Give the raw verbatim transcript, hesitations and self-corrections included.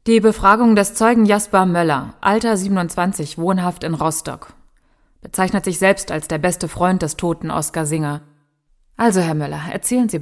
Die Befragung des Zeugen Jasper Möller, Alter siebenundzwanzig, wohnhaft in Rostock. Bezeichnet sich selbst als der beste Freund des toten Oskar Singer. Also, Herr Möller, erzählen Sie